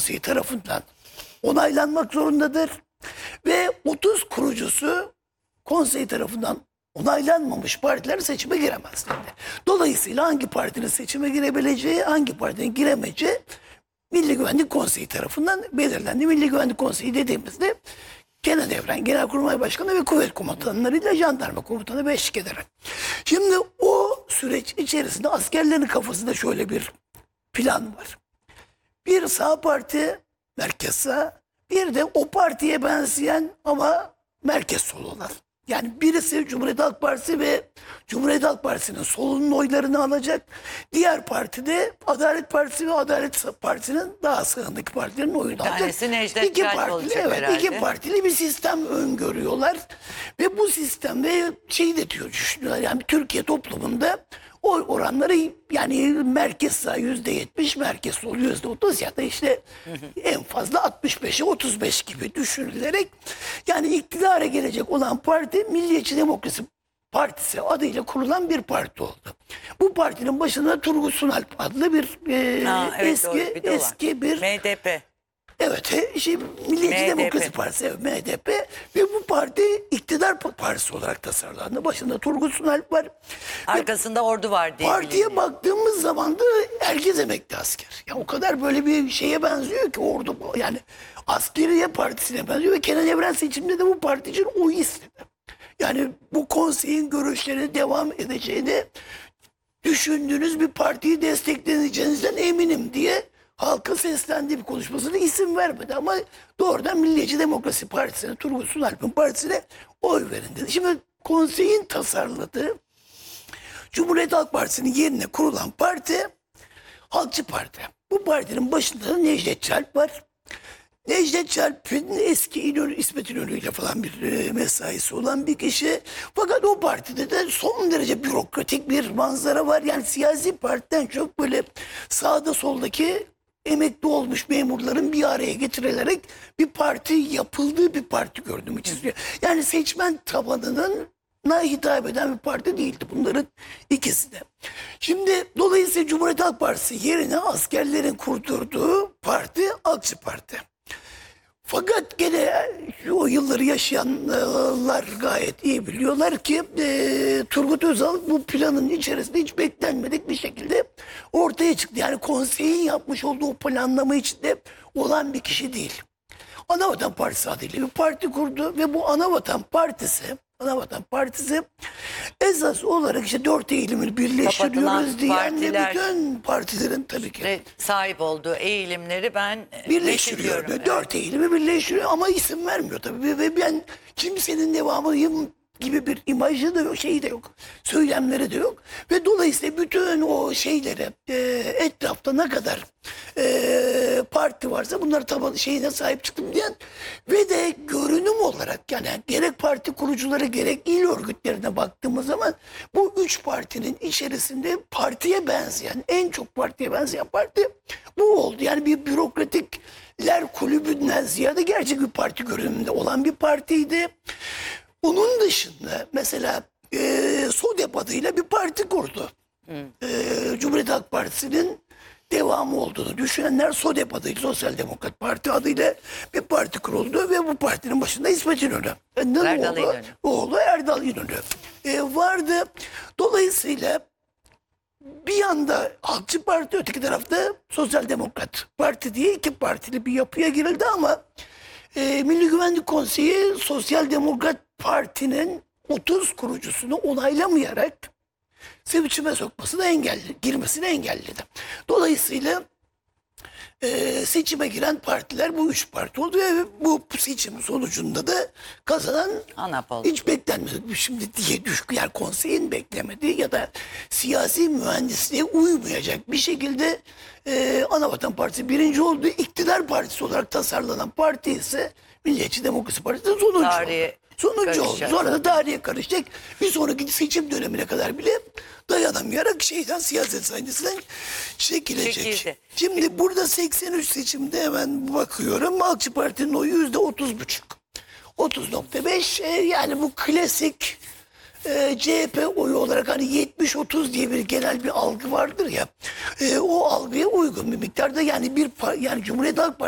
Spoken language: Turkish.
Konseyi tarafından onaylanmak zorundadır. Ve 30 kurucusu konsey tarafından onaylanmamış partiler seçime giremez dedi. Dolayısıyla hangi partinin seçime girebileceği, hangi partinin giremeyeceği Milli Güvenlik Konseyi tarafından belirlendi. Milli Güvenlik Konseyi dediğimizde Kenan Evren, Genelkurmay Başkanı ve kuvvet komutanlarıyla jandarma komutanı ve eşlik ederek. Şimdi o süreç içerisinde askerlerin kafasında şöyle bir plan var. Bir sağ parti, merkez sağ, bir de o partiye benzeyen ama merkez sol olan. Yani birisi Cumhuriyet Halk Partisi ve Cumhuriyet Halk Partisi'nin solunun oylarını alacak. Diğer parti de Adalet Partisi ve Adalet Partisi'nin daha sağındaki partilerin oyunu alacak. Tanesi Necdet Celal olacak herhalde. İki partili bir sistem öngörüyorlar. Ve bu sistemde şey de diyor, düşünüyorlar. Yani Türkiye toplumunda oy oranları yani merkez sağ %70, merkez sol %30 ya da işte en fazla 65'e 35 gibi düşünülerek yani iktidara gelecek olan parti Milliyetçi Demokrasi Partisi adıyla kurulan bir parti oldu. Bu partinin başında Turgut Sunalp adlı bir Evet, doğru, bir de o var. eski bir MDP. evet Milliyetçi MDP. Demokrasi Partisi, evet, MDP ve bu parti iktidar partisi olarak tasarlandı. Başında Turgut Sunalp var. Arkasında ordu var diye Partiye biliniyor. baktığımız zaman da herkes emekli asker. Ya o kadar böyle bir şeye benziyor ki ordu yani askeriye partisine benziyor ve Kenan Evren seçimde de bu parti için oy istedi. Yani bu konseyin görüşlerine devam edeceğini düşündüğünüz bir partiyi destekleyeceğinizden eminim diye halka seslendi, bir konuşmasında isim vermedi ama doğrudan Milliyetçi Demokrasi Partisi'ne, Turgut Sunalp'ın partisine oy verin dedi. Şimdi konseyin tasarladığı Cumhuriyet Halk Partisi'nin yerine kurulan parti Halkçı Parti. Bu partinin başında da Necdet Celal var. Necdet Celal'in eski İsmet İnönü ile falan bir mesaisi olan bir kişi. Fakat o partide de son derece bürokratik bir manzara var. Yani siyasi partiden çok böyle sağda soldaki emekli olmuş memurların bir araya getirilerek bir parti yapıldığı bir parti gördüm için. Yani seçmen tabanının hitap eden bir parti değildi bunların ikisi de. Şimdi dolayısıyla Cumhuriyet Halk Partisi yerine askerlerin kurdurduğu parti Halkçı Parti. Fakat gene o yılları yaşayanlar gayet iyi biliyorlar ki Turgut Özal bu planın içerisinde hiç beklenmedik bir şekilde ortaya çıktı. Yani konseyin yapmış olduğu planlama içinde olan bir kişi değil. Anavatan Partisi adıyla bir parti kurdu ve bu Anavatan Partisi esas olarak işte 4 Eylül'ü birleştiriyoruz diyen ve bütün partilerin tabii ki sahip olduğu eğilimleri ben birleştiriyor. reddediyorum. 4 Eylül'ü birleştiriyor ama isim vermiyor tabii. Ve ben kimsenin devamıyım gibi bir imajı da yok, şeyi de yok. Söylemleri de yok. Ve dolayısıyla bütün o şeylere etrafta ne kadar parti varsa bunlar taban şeyine sahip çıktım diyen ve de görünüm olarak yani gerek parti kurucuları gerek il örgütlerine baktığımız zaman bu 3 partinin içerisinde partiye benzeyen, en çok partiye benzeyen parti bu oldu. Yani bir bürokratikler kulübünden ziyade gerçek bir parti görünümünde olan bir partiydi. Onun dışında mesela SODEP adıyla bir parti kurdu. Cumhuriyet Halk Partisi'nin devamı olduğunu düşünenler SODEP adıyla, Sosyal Demokrat Parti adıyla bir parti kuruldu ve bu partinin başında İsmet İnönü. Oğlu Erdal İnönü vardı. Dolayısıyla bir yanda Halkçı Parti, öteki tarafta Sosyal Demokrat Parti diye iki partili bir yapıya girildi ama Milli Güvenlik Konseyi Sosyal Demokrat Parti'nin 30 kurucusunu onaylamayarak seçime sokmasını girmesini engelledi. Dolayısıyla seçime giren partiler bu 3 parti oldu ve bu seçim sonucunda da kazanan hiç beklenmedi. Şimdi diye yani konseyin beklemediği ya da siyasi mühendisliğe uymayacak bir şekilde Anavatan Partisi birinci oldu. İktidar partisi olarak tasarlanan parti ise Milliyetçi Demokrasi Partisi sonuncu oldu. Sonra da tarihe karışacak. Bir sonraki seçim dönemine kadar bile dayanamayarak siyaset sahnesinden çekilecek. Şimdi burada 83 seçimde hemen bakıyorum. Halkçı Parti'nin oyu %30,5. 30,5 yani bu klasik CHP oyu olarak hani 70-30 diye bir genel bir algı vardır ya. O algıya uygun bir miktarda yani Cumhuriyet Halk Partisi